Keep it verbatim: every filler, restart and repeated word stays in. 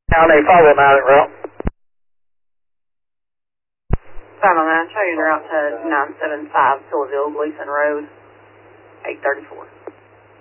County five oh nine route. five oh nine, show you the route to nine seven five Silverville, Gleason Road, eight thirty-four.